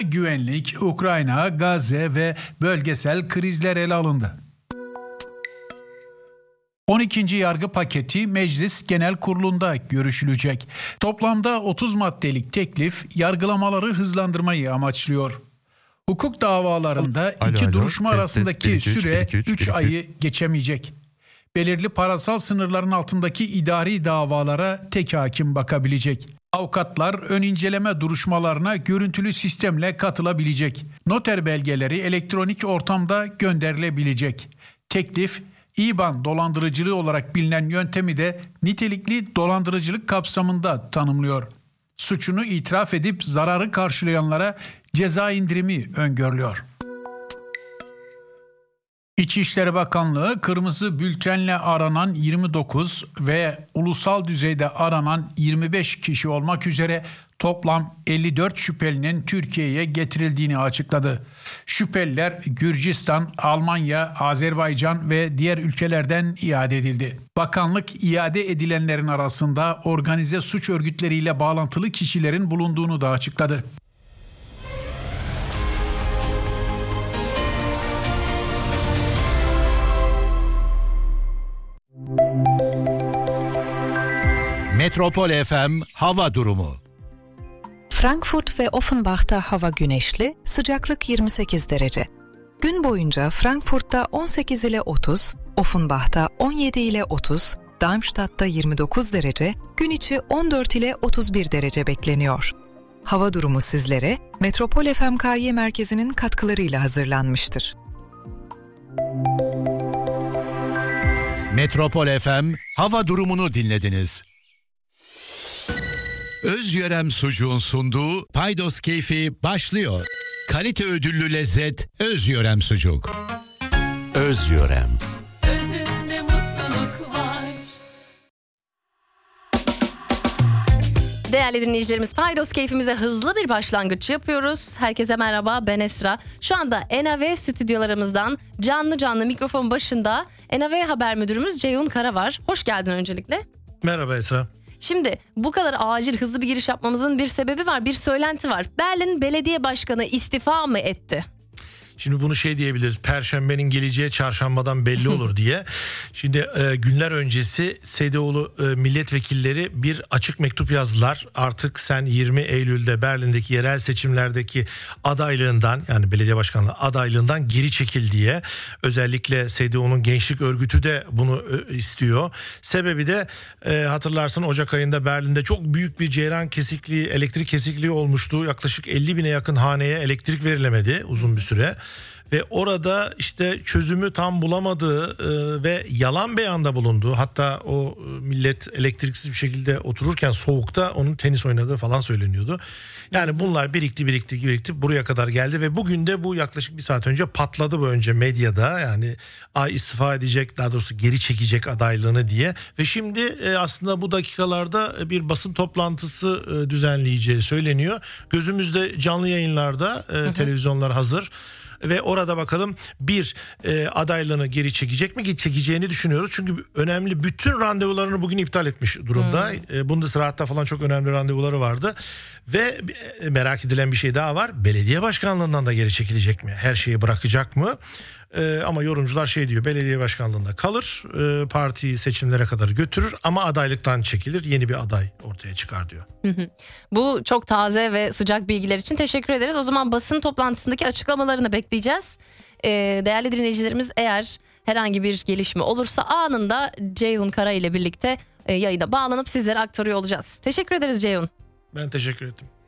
Güvenlik, Ukrayna, Gazze ve bölgesel krizler ele alındı. 12. yargı paketi Meclis Genel Kurulu'nda görüşülecek. Toplamda 30 maddelik teklif yargılamaları hızlandırmayı amaçlıyor. Hukuk davalarında iki duruşma arasındaki süre 3 ayı geçemeyecek. Belirli parasal sınırların altındaki idari davalara tek hakim bakabilecek. Avukatlar ön inceleme duruşmalarına görüntülü sistemle katılabilecek. Noter belgeleri elektronik ortamda gönderilebilecek. Teklif, İBAN dolandırıcılığı olarak bilinen yöntemi de nitelikli dolandırıcılık kapsamında tanımlıyor. Suçunu itiraf edip zararı karşılayanlara ceza indirimi öngörülüyor. İçişleri Bakanlığı kırmızı bültenle aranan 29 ve ulusal düzeyde aranan 25 kişi olmak üzere toplam 54 şüphelinin Türkiye'ye getirildiğini açıkladı. Şüpheliler Gürcistan, Almanya, Azerbaycan ve diğer ülkelerden iade edildi. Bakanlık iade edilenlerin arasında organize suç örgütleriyle bağlantılı kişilerin bulunduğunu da açıkladı. Metropol FM hava durumu. Frankfurt ve Offenbach'ta hava güneşli, sıcaklık 28 derece. Gün boyunca Frankfurt'ta 18 ile 30, Offenbach'ta 17 ile 30, Darmstadt'ta 29 derece, gün içi 14 ile 31 derece bekleniyor. Hava durumu sizlere Metropol FMKY merkezinin katkılarıyla hazırlanmıştır. Metropol FM hava durumunu dinlediniz. Özyörem Sucuğun sunduğu Paydos Keyfi başlıyor. Kalite ödüllü lezzet Özyörem Sucuk. Özyörem. Özünde mutluluk var. Değerli dinleyicilerimiz, Paydos Keyfimize hızlı bir başlangıç yapıyoruz. Herkese merhaba, ben Esra. Şu anda NAV stüdyolarımızdan canlı mikrofon başında NAV Haber Müdürümüz Ceyhun Kara var. Hoş geldin öncelikle. Merhaba Esra. Şimdi bu kadar acil hızlı bir giriş yapmamızın bir sebebi var, bir söylenti var. Berlin Belediye Başkanı istifa mı etti? Şimdi bunu diyebiliriz. Perşembenin geleceği çarşambadan belli olur diye. Şimdi günler öncesi SDO'lu milletvekilleri bir açık mektup yazdılar. Artık sen 20 Eylül'de Berlin'deki yerel seçimlerdeki adaylığından, yani belediye başkanlığı adaylığından geri çekil diye. Özellikle SDO'nun gençlik örgütü de bunu istiyor. Sebebi de hatırlarsın Ocak ayında Berlin'de çok büyük bir ceyran kesikliği, elektrik kesikliği olmuştu. Yaklaşık 50 bine yakın haneye elektrik verilemedi uzun bir süre. Ve orada işte çözümü tam bulamadığı ve yalan beyanda bulunduğu, hatta o millet elektriksiz bir şekilde otururken soğukta onun tenis oynadığı falan söyleniyordu. Yani bunlar birikti buraya kadar geldi ve bugün de bu yaklaşık bir saat önce patladı, bu önce medyada, yani istifa edecek, daha doğrusu geri çekecek adaylığını diye. Ve şimdi aslında bu dakikalarda bir basın toplantısı düzenleyeceği söyleniyor. Gözümüzde canlı yayınlarda televizyonlar hazır. Ve orada bakalım adaylığını geri çekecek mi? Çekeceğini düşünüyoruz. Çünkü önemli bütün randevularını bugün iptal etmiş durumda. Bundesrat'ta falan çok önemli randevuları vardı. Ve merak edilen bir şey daha var. Belediye başkanlığından da geri çekilecek mi? Her şeyi bırakacak mı? Ama yorumcular diyor, belediye başkanlığında kalır, partiyi seçimlere kadar götürür ama adaylıktan çekilir, yeni bir aday ortaya çıkar diyor. Bu çok taze ve sıcak bilgiler için teşekkür ederiz. O zaman basın toplantısındaki açıklamalarını bekleyeceğiz. Değerli dinleyicilerimiz, eğer herhangi bir gelişme olursa anında Ceyhun Kara ile birlikte yayına bağlanıp sizlere aktarıyor olacağız. Teşekkür ederiz Ceyhun. Ben teşekkür ettim.